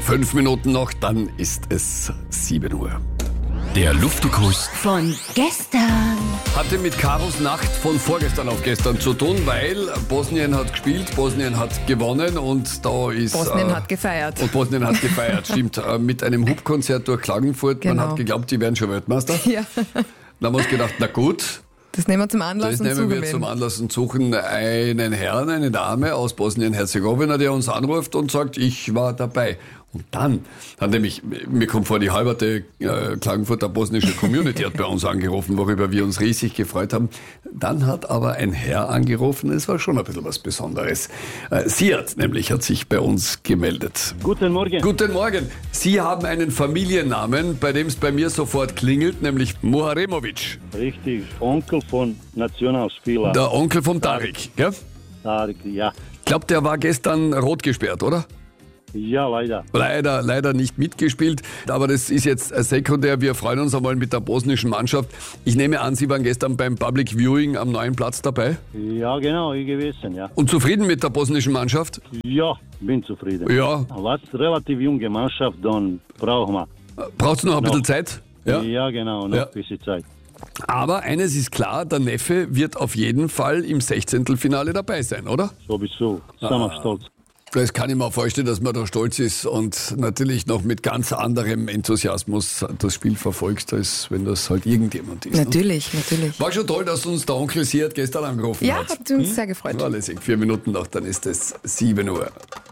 5 Minuten noch, dann ist es 7 Uhr. Der Luftikus Von gestern. Hatte mit Karos Nacht von vorgestern auf gestern zu tun, weil Bosnien hat gespielt, Bosnien hat gewonnen und da ist... Bosnien hat gefeiert. Und Bosnien hat gefeiert, stimmt. Mit einem Hubkonzert durch Klagenfurt. Genau. Man hat geglaubt, die wären schon Weltmeister. Ja, Dann haben wir uns gedacht, na gut, das nehmen wir zum Anlass das und nehmen wir zugewählen. zum Anlass und suchen einen Herrn, eine Dame aus Bosnien-Herzegowina, der uns anruft und sagt, ich war dabei. Und dann hat nämlich, mir kommt vor, die halberte Klagenfurter bosnische Community hat bei uns angerufen, worüber wir uns riesig gefreut haben. Dann hat aber ein Herr angerufen, es war schon ein bisschen was Besonderes. Siad nämlich hat sich bei uns gemeldet. Guten Morgen. Guten Morgen. Sie haben einen Familiennamen, bei dem es bei mir sofort klingelt, nämlich Muharemovic. Richtig, Onkel von Nationalspieler. Der Onkel vom Tarik, gell? Tarik, ja. Ich glaube, der war gestern rot gesperrt, oder? Ja, leider. Leider nicht mitgespielt, aber das ist jetzt sekundär. Wir freuen uns einmal mit der bosnischen Mannschaft. Ich nehme an, Sie waren gestern beim Public Viewing am neuen Platz dabei. Ja, genau, ich gewesen, ja. Und zufrieden mit der bosnischen Mannschaft? Ja, bin zufrieden. Ja. Was relativ junge Mannschaft, dann brauchen wir. Braucht es noch ein bisschen Zeit? Ja, genau, noch Ja. ein bisschen Zeit. Aber eines ist klar, der Neffe wird auf jeden Fall im 16. Finale dabei sein, oder? Sowieso, sind wir stolz. Das kann ich mir vorstellen, dass man da stolz ist und natürlich noch mit ganz anderem Enthusiasmus das Spiel verfolgst, als wenn das halt irgendjemand ist. Ne? Natürlich. War schon toll, dass uns der Onkel Siad gestern angerufen Ja, hat. hat uns sehr gefreut. War lässig. 4 Minuten noch, dann ist es 7 Uhr.